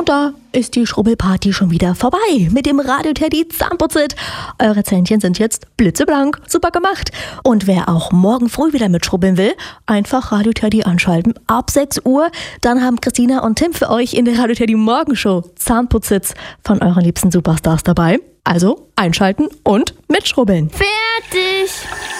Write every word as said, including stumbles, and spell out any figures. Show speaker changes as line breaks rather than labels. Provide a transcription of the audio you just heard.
da ist die Schrubbelparty schon wieder vorbei mit dem Radio Teddy Zahnputzit. Eure Zähnchen sind jetzt blitzeblank, super gemacht. Und wer auch morgen früh wieder mitschrubbeln will, einfach Radio Teddy anschalten ab sechs Uhr. Dann haben Christina und Tim für euch in der Radio Teddy Morgenshow Zahnputzits von euren liebsten Superstars dabei. Also einschalten und mitschrubbeln.
Fertig!